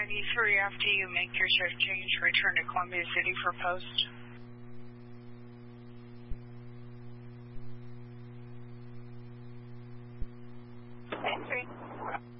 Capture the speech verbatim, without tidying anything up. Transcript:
ninety-three, after you make your shift change, return to Columbia City for post. ninety-three.